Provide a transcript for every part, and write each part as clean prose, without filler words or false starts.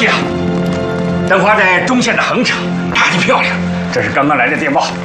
息啊！邓华在东线的横城打得漂亮，这是刚刚来的电报。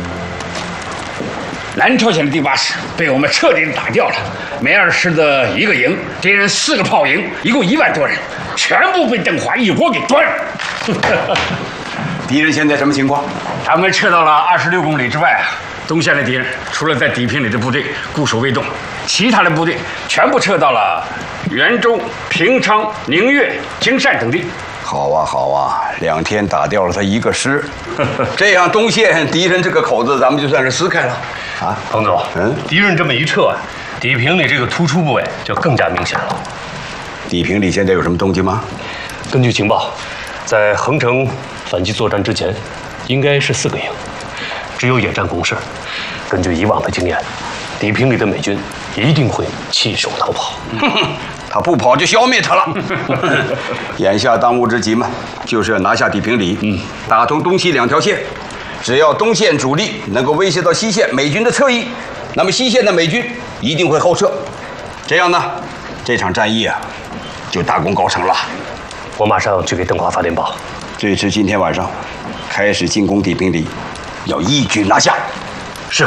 南朝鲜的第8师被我们彻底打掉了，梅尔师的1个营，敌人4个炮营，一共1万多人，全部被邓华一锅给端了。 敌人现在什么情况？ 他们撤到了26公里之外啊。东线的敌人除了在底坪里的部队固守未动，其他的部队全部撤到了元州、平昌、宁越、京善等地。 好啊，好啊，2天打掉了他1个师，这样东线敌人这个口子咱们就算是撕开了。啊， 彭总，敌人这么一撤啊，底坪里这个突出部位就更加明显了。 底坪里现在有什么动静吗？ 根据情报，在横城反击作战之前，应该是4个营，只有野战攻势。根据以往的经验，底坪里的美军一定会弃守逃跑。 他不跑就消灭他了。眼下当务之急嘛，就是要拿下底坪里，打通东西2条线。只要东线主力能够威胁到西线美军的侧翼，那么西线的美军一定会后撤。这样呢，这场战役啊，就大功告成了。 我马上去给邓华发电报， 最迟今天晚上开始进攻底坪里，要一举拿下。 是。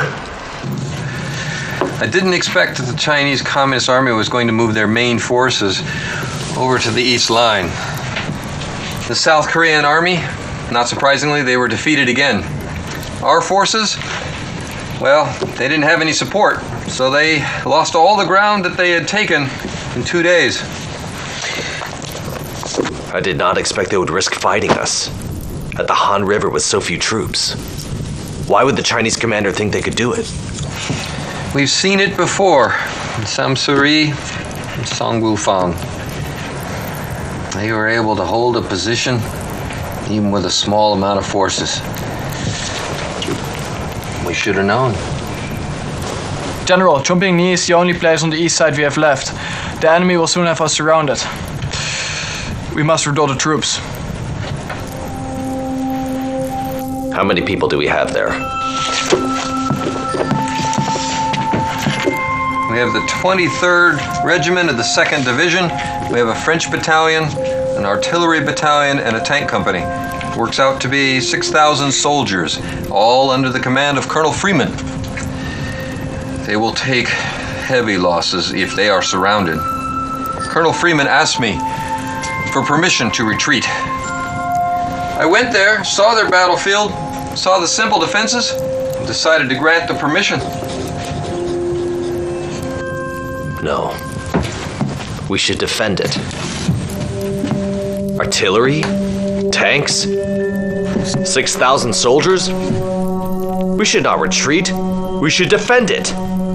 I didn't expect that the Chinese Communist Army was going to move their main forces over to the east line. The South Korean Army, not surprisingly, they were defeated again. Our forces, well, they didn't have any support, so they lost all the ground that they had taken in 2 days. I did not expect they would risk fighting us at the Han River with so few troops. Why would the Chinese commander think they could do it? We've seen it before in Samsuri and Songwufang. They were able to hold a position even with a small amount of forces. We should have known. General, Chongping-ni is the only place on the east side we have left. The enemy will soon have us surrounded. We must withdraw the troops. How many people do we have there? We have the 23rd Regiment of the 2nd Division. We have a French battalion, an artillery battalion, and a tank company. Works out to be 6,000 soldiers, all under the command of Colonel Freeman. They will take heavy losses if they are surrounded. Colonel Freeman asked me for permission to retreat. I went there, saw their battlefield, saw the simple defenses, and decided to grant the permission. No. We should defend it. Artillery? Tanks? 6,000 soldiers? We should not retreat. We should defend it.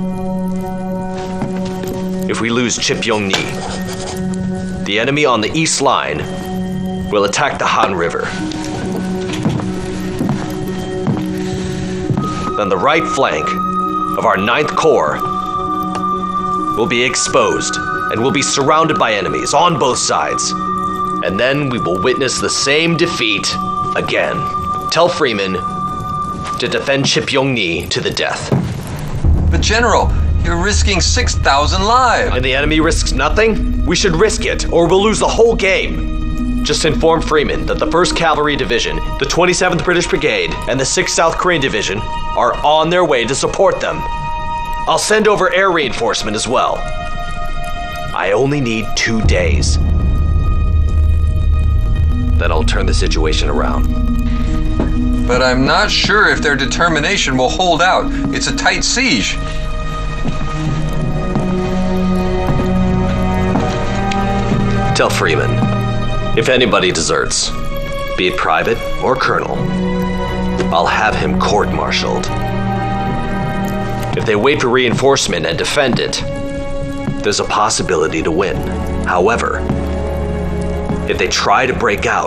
If we lose Chipyong-ni, the enemy on the east line will attack the Han River. Then the right flank of our 9th Corps will be exposed and will be surrounded by enemies on both sides. And then we will witness the same defeat again. Tell Freeman to defend Chipyong-ni to the death. But General, you're risking 6,000 lives. And the enemy risks nothing? We should risk it, or we'll lose the whole game. Just inform Freeman that the 1st Cavalry Division, the 27th British Brigade, and the 6th South Korean Division are on their way to support them. I'll send over air reinforcement as well. I only need 2 days. Then I'll turn the situation around. But I'm not sure if their determination will hold out. It's a tight siege. Tell Freeman, if anybody deserts, be it private or colonel, I'll have him court-martialed. If they wait for reinforcement and defend it, there's a possibility to win. However, if they try to break out